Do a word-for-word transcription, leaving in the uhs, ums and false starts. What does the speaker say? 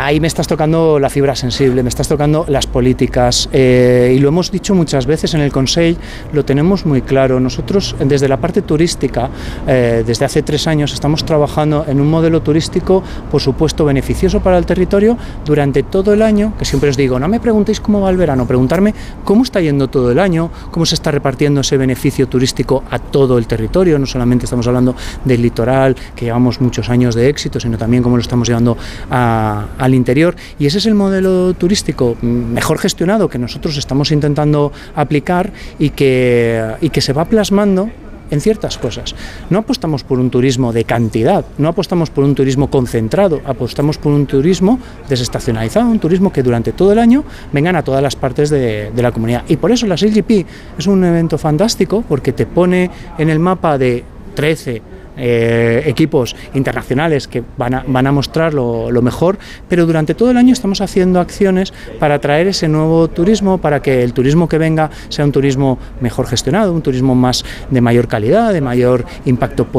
ahí me estás tocando la fibra sensible, me estás tocando las políticas, eh, y lo hemos dicho muchas veces en el Consell, lo tenemos muy claro. Nosotros, desde la parte turística, eh, desde hace tres años estamos trabajando en un modelo turístico, por supuesto, beneficioso para el territorio durante todo el año, que siempre os digo, no me preguntéis cómo va el verano, preguntarme cómo está yendo todo el año, cómo se está repartiendo ese beneficio turístico a todo el territorio. No solamente estamos hablando del litoral, que llevamos muchos años de éxito, sino también cómo lo estamos llevando a, al interior, y ese es el modelo turístico mejor gestionado que nosotros estamos intentando aplicar y que, y que se va plasmando en ciertas cosas. No apostamos por un turismo de cantidad, no apostamos por un turismo concentrado, apostamos por un turismo desestacionalizado, un turismo que durante todo el año vengan a todas las partes de, de la comunidad. Y por eso la S A I L G P es un evento fantástico, porque te pone en el mapa de trece Eh, equipos internacionales que van a, van a mostrar lo, lo mejor, pero durante todo el año estamos haciendo acciones para atraer ese nuevo turismo, para que el turismo que venga sea un turismo mejor gestionado, un turismo más de mayor calidad, de mayor impacto positivo